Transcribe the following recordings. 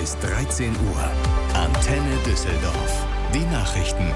bis 13 Uhr. Antenne Düsseldorf. Die Nachrichten.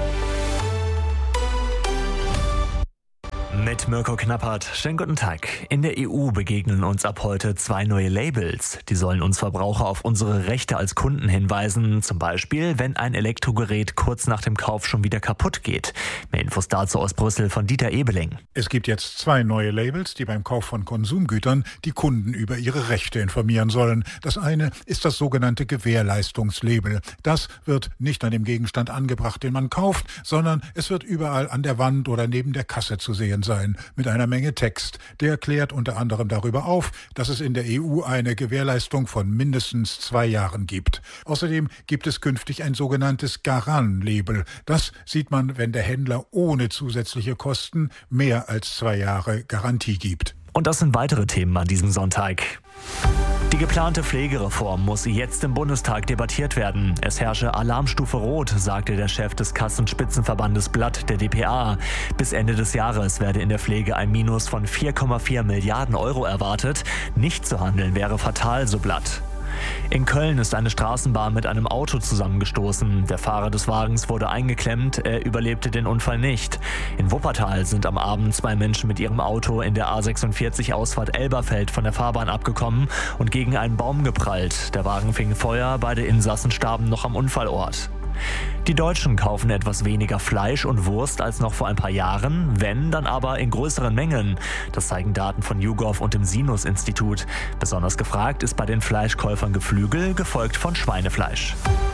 Mit Mirko Knappert. Schönen guten Tag. In der EU begegnen uns ab heute 2 neue Labels. Die sollen uns Verbraucher auf unsere Rechte als Kunden hinweisen. Zum Beispiel, wenn ein Elektrogerät kurz nach dem Kauf schon wieder kaputt geht. Mehr Infos dazu aus Brüssel von Dieter Ebeling. Es gibt jetzt 2 neue Labels, die beim Kauf von Konsumgütern die Kunden über ihre Rechte informieren sollen. Das eine ist das sogenannte Gewährleistungslabel. Das wird nicht an dem Gegenstand angebracht, den man kauft, sondern es wird überall an der Wand oder neben der Kasse zu sehen sein, mit einer Menge Text. Der klärt unter anderem darüber auf, dass es in der EU eine Gewährleistung von mindestens 2 Jahren gibt. Außerdem gibt es künftig ein sogenanntes Garant-Label. Das sieht man, wenn der Händler ohne zusätzliche Kosten mehr als 2 Jahre Garantie gibt. Und das sind weitere Themen an diesem Sonntag. Die geplante Pflegereform muss jetzt im Bundestag debattiert werden. Es herrsche Alarmstufe Rot, sagte der Chef des Kassenspitzenverbandes Blatt, der dpa. Bis Ende des Jahres werde in der Pflege ein Minus von 4,4 Milliarden Euro erwartet. Nicht zu handeln wäre fatal, so Blatt. In Köln ist eine Straßenbahn mit einem Auto zusammengestoßen. Der Fahrer des Wagens wurde eingeklemmt, er überlebte den Unfall nicht. In Wuppertal sind am Abend 2 Menschen mit ihrem Auto in der A46 Ausfahrt Elberfeld von der Fahrbahn abgekommen und gegen einen Baum geprallt. Der Wagen fing Feuer, beide Insassen starben noch am Unfallort. Die Deutschen kaufen etwas weniger Fleisch und Wurst als noch vor ein paar Jahren, wenn, dann aber in größeren Mengen. Das zeigen Daten von YouGov und dem Sinus-Institut. Besonders gefragt ist bei den Fleischkäufern Geflügel, gefolgt von Schweinefleisch.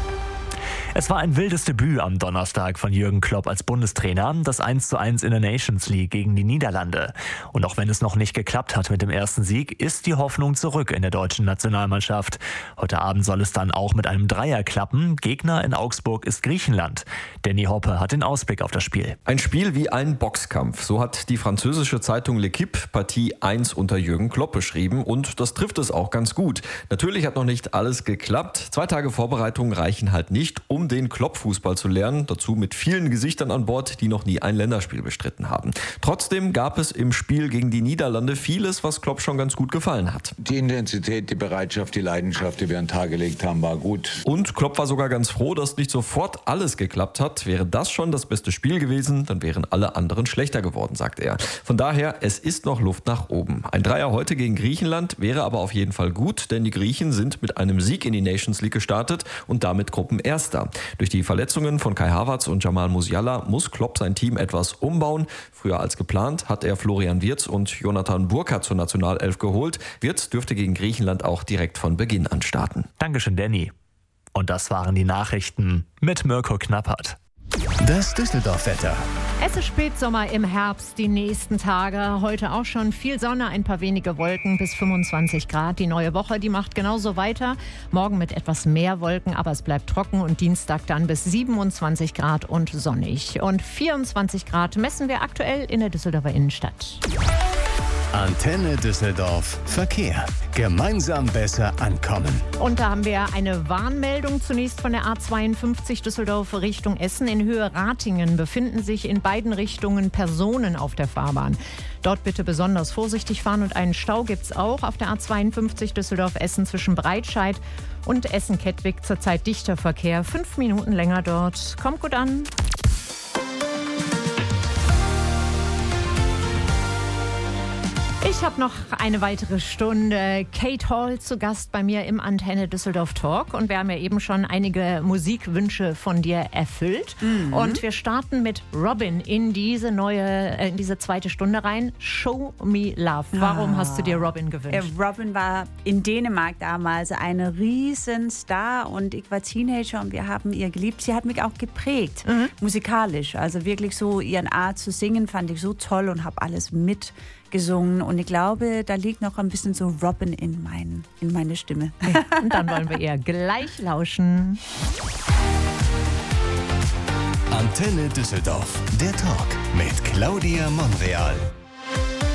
Es war ein wildes Debüt am Donnerstag von Jürgen Klopp als Bundestrainer, das 1:1 in der Nations League gegen die Niederlande. Und auch wenn es noch nicht geklappt hat mit dem ersten Sieg, ist die Hoffnung zurück in der deutschen Nationalmannschaft. Heute Abend soll es dann auch mit einem Dreier klappen. Gegner in Augsburg ist Griechenland. Danny Hoppe hat den Ausblick auf das Spiel. Ein Spiel wie ein Boxkampf, so hat die französische Zeitung L'Équipe Partie 1 unter Jürgen Klopp beschrieben. Und das trifft es auch ganz gut. Natürlich hat noch nicht alles geklappt. 2 Tage Vorbereitung reichen halt nicht, um den Klopp-Fußball zu lernen, dazu mit vielen Gesichtern an Bord, die noch nie ein Länderspiel bestritten haben. Trotzdem gab es im Spiel gegen die Niederlande vieles, was Klopp schon ganz gut gefallen hat. Die Intensität, die Bereitschaft, die Leidenschaft, die wir an den Tag gelegt haben, war gut. Und Klopp war sogar ganz froh, dass nicht sofort alles geklappt hat. Wäre das schon das beste Spiel gewesen, dann wären alle anderen schlechter geworden, sagt er. Von daher, es ist noch Luft nach oben. Ein Dreier heute gegen Griechenland wäre aber auf jeden Fall gut, denn die Griechen sind mit einem Sieg in die Nations League gestartet und damit Gruppenerster. Durch die Verletzungen von Kai Havertz und Jamal Musiala muss Klopp sein Team etwas umbauen. Früher als geplant hat er Florian Wirtz und Jonathan Burkhardt zur Nationalelf geholt. Wirtz dürfte gegen Griechenland auch direkt von Beginn an starten. Dankeschön, Danny. Und das waren die Nachrichten mit Mirko Knappert. Das Düsseldorf-Wetter. Es ist Spätsommer im Herbst, die nächsten Tage. Heute auch schon viel Sonne, ein paar wenige Wolken bis 25 Grad. Die neue Woche, die macht genauso weiter. Morgen mit etwas mehr Wolken, aber es bleibt trocken und Dienstag dann bis 27 Grad und sonnig. Und 24 Grad messen wir aktuell in der Düsseldorfer Innenstadt. Antenne Düsseldorf Verkehr. Gemeinsam besser ankommen. Und da haben wir eine Warnmeldung zunächst von der A52 Düsseldorf Richtung Essen. In Höhe Ratingen befinden sich in beiden Richtungen Personen auf der Fahrbahn. Dort bitte besonders vorsichtig fahren und einen Stau gibt es auch auf der A52 Düsseldorf-Essen zwischen Breitscheid und Essen-Kettwig. Zurzeit dichter Verkehr, 5 Minuten länger dort. Kommt gut an. Ich habe noch eine weitere Stunde. Kate Hall zu Gast bei mir im Antenne Düsseldorf Talk. Und wir haben ja eben schon einige Musikwünsche von dir erfüllt. Und wir starten mit Robin in diese zweite Stunde rein. Show Me Love. Warum hast du dir Robin gewünscht? Robin war in Dänemark damals eine Riesenstar und ich war Teenager und wir haben ihr geliebt. Sie hat mich auch geprägt, musikalisch. Also wirklich so ihren Art zu singen fand ich so toll und habe alles mitgesungen. Und ich glaube, da liegt noch ein bisschen so Robin in meine Stimme. Und dann wollen wir ihr gleich lauschen. Antenne Düsseldorf, der Talk mit Claudia Monreal.